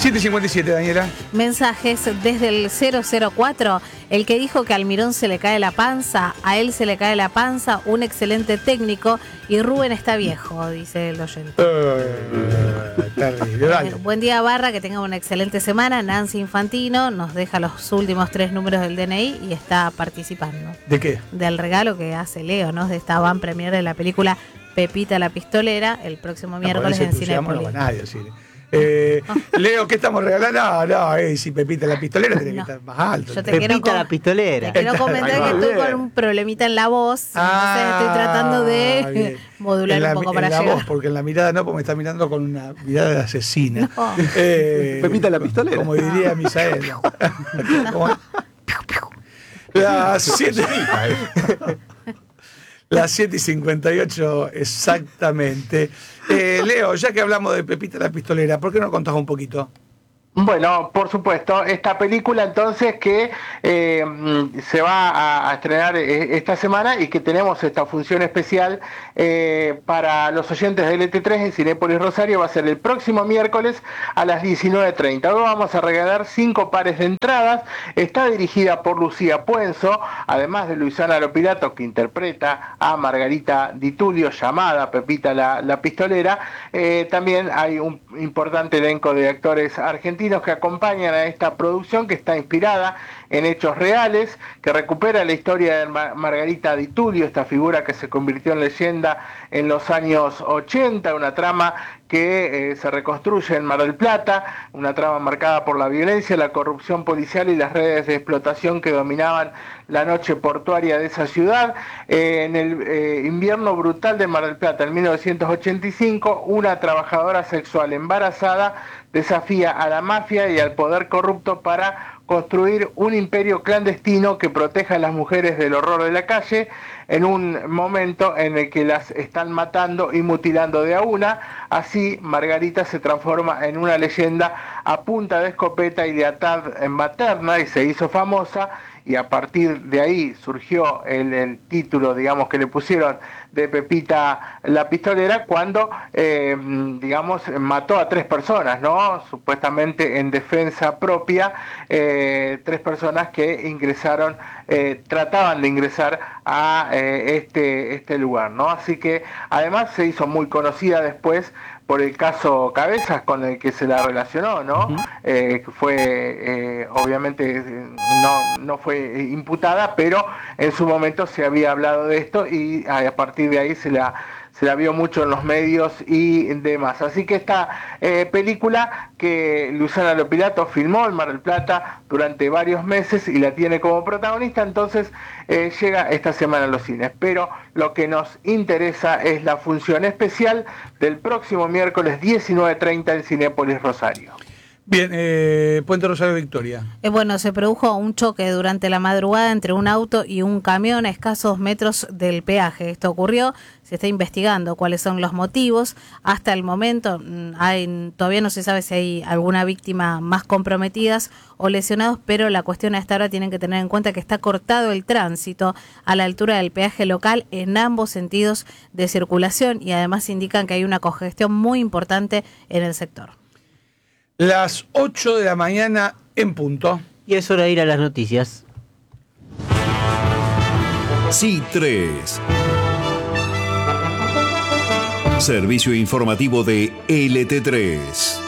7:57, Daniela. Mensajes desde el 004. El que dijo que a Almirón se le cae la panza, a él se le cae la panza, un excelente técnico, y Rubén está viejo, dice el oyente. Terrible, dale. Buen día, Barra, que tenga una excelente semana. Nancy Infantino nos deja los últimos 3 números del DNI y está participando. ¿De qué? Del regalo que hace Leo, ¿no? De esta van premiere de la película Pepita la Pistolera, el próximo miércoles en Cinépolis. No va nadie al cine. Leo, ¿qué estamos regalando? No, si Pepita la Pistolera tiene que estar más alto. Yo te Pepita la Pistolera. Te quiero comentar que estoy con un problemita en la voz. Entonces estoy tratando de modular un poco para llegar. Voz, porque en la mirada no, porque me está mirando con una mirada de asesina. No. Pepita la Pistolera. Como diría Misael. ¿No? Las 7. Las 7:58 exactamente. Leo, ya que hablamos de Pepita la Pistolera, ¿por qué no contás un poquito? Bueno, por supuesto, esta película entonces que se va a estrenar esta semana y que tenemos esta función especial para los oyentes de LT3 en Cinépolis Rosario, va a ser el próximo miércoles a las 19:30. Hoy vamos a regalar 5 pares de entradas. Está dirigida por Lucía Puenzo, además de Luisana Lopilato, que interpreta a Margarita Di Tullio, llamada Pepita la Pistolera. También hay un importante elenco de actores argentinos que acompañan a esta producción, que está inspirada en hechos reales, que recupera la historia de Margarita Di Tullio, esta figura que se convirtió en leyenda en los años 80, una trama que se reconstruye en Mar del Plata, una trama marcada por la violencia, la corrupción policial y las redes de explotación que dominaban la noche portuaria de esa ciudad. En el invierno brutal de Mar del Plata, en 1985, una trabajadora sexual embarazada desafía a la mafia y al poder corrupto para construir un imperio clandestino que proteja a las mujeres del horror de la calle, en un momento en el que las están matando y mutilando de a una. Así Margarita se transforma en una leyenda a punta de escopeta y lealtad materna, y se hizo famosa, y a partir de ahí surgió el título, digamos, que le pusieron de Pepita la Pistolera, cuando, digamos, mató a 3 personas, ¿no? Supuestamente en defensa propia, 3 personas que ingresaron, trataban de ingresar a este lugar, ¿no? Así que además se hizo muy conocida después por el caso Cabezas, con el que se la relacionó, ¿no? Fue, obviamente, no fue imputada, pero en su momento se había hablado de esto, y a partir de ahí se la vio mucho en los medios y demás. Así que esta película que Luisana Lopilato filmó en Mar del Plata durante varios meses y la tiene como protagonista, entonces llega esta semana a los cines. Pero lo que nos interesa es la función especial del próximo miércoles 19:30 en Cinépolis Rosario. Bien, Puente Rosario Victoria. Bueno, se produjo un choque durante la madrugada entre un auto y un camión a escasos metros del peaje. Esto ocurrió, se está investigando cuáles son los motivos. Hasta el momento todavía no se sabe si hay alguna víctima más comprometidas o lesionados, pero la cuestión a esta hora tienen que tener en cuenta que está cortado el tránsito a la altura del peaje local en ambos sentidos de circulación, y además indican que hay una congestión muy importante en el sector. Las 8 de la mañana en punto. Y es hora de ir a las noticias. C3. Servicio informativo de LT3.